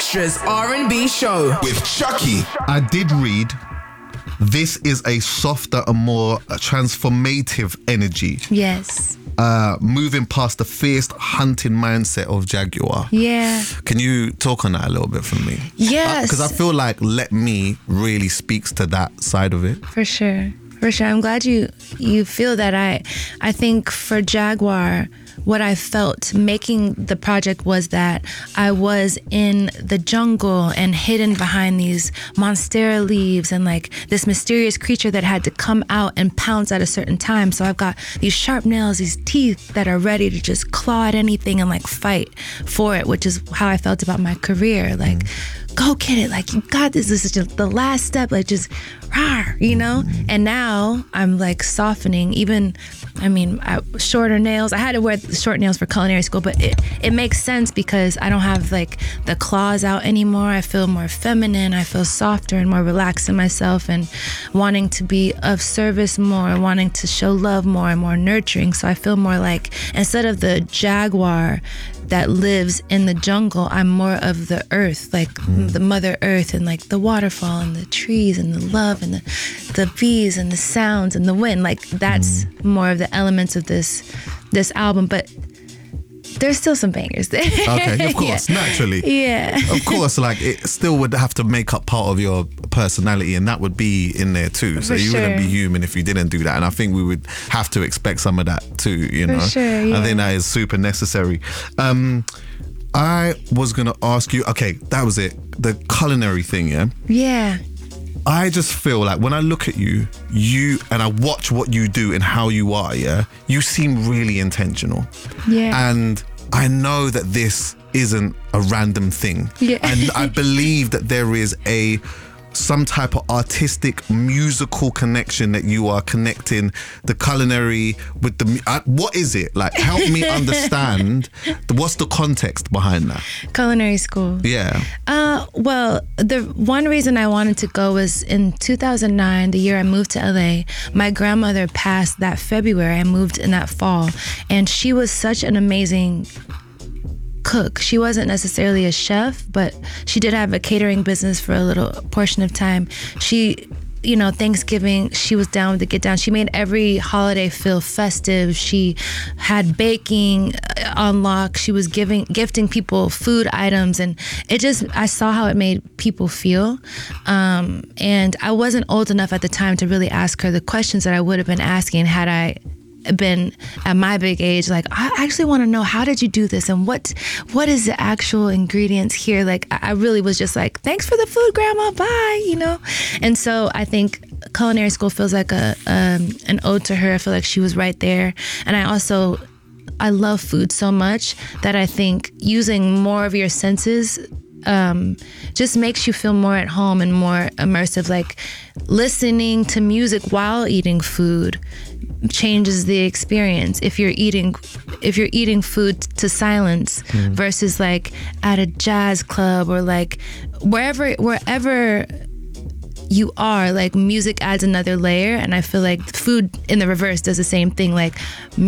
Extras R&B show with Chucky. I did read this is a softer and more transformative energy. Yes. Moving past the fierce hunting mindset of Jaguar. Yeah. Can you talk on that a little bit for me? Yes. Because I feel like Let Me really speaks to that side of it. For sure. I'm glad you feel that. I think for Jaguar, what I felt making the project was that I was in the jungle and hidden behind these monstera leaves and like this mysterious creature that had to come out and pounce at a certain time. So I've got these sharp nails, these teeth that are ready to just claw at anything and like fight for it, which is how I felt about my career. Like, go get it. Like, you got this. This is just the last step. Like, just rawr, you know? And now I'm like softening. Even, shorter nails. I had to wear short nails for culinary school, but it makes sense because I don't have like the claws out anymore. I feel more feminine. I feel softer and more relaxed in myself and wanting to be of service more, wanting to show love more and more nurturing. So I feel more like, instead of the Jaguar that lives in the jungle, I'm more of the earth, like the Mother Earth, and like the waterfall and the trees and the love and the bees and the sounds and the wind. Like that's more of the elements of this album, but there's still some bangers there. Okay, of course, naturally. Yeah. Of course, like it still would have to make up part of your personality, and that would be in there too. So you wouldn't be human if you didn't do that. And I think we would have to expect some of that too, you know. For sure, yeah. I think that is super necessary. I was going to ask you, okay, that was it. The culinary thing, yeah? Yeah. I just feel like when I look at you and I watch what you do and how you are, yeah, you seem really intentional. Yeah. And I know that this isn't a random thing. Yeah. And I believe that there is some type of artistic musical connection that you are connecting the culinary with the what is it like? Help me understand what's the context behind that. Culinary school. Yeah. Well, the one reason I wanted to go was in 2009, the year I moved to LA. My grandmother passed that February. I moved in that fall, and she was such an amazing cook. She wasn't necessarily a chef, but she did have a catering business for a little portion of time. She, Thanksgiving, she was down to get down. She made every holiday feel festive. She had baking on lock. She was gifting people food items, and I saw how it made people feel. And I wasn't old enough at the time to really ask her the questions that I would have been asking had I been at my big age. Like, I actually want to know, how did you do this, and what is the actual ingredients here? Like, I really was just like, thanks for the food, Grandma, bye, And so I think culinary school feels like an ode to her. I feel like she was right there. And I love food so much that I think using more of your senses just makes you feel more at home and more immersive. Like, listening to music while eating food changes the experience. If you're eating food to silence versus like at a jazz club or like wherever you are, like music adds another layer. And I feel like food in the reverse does the same thing. Like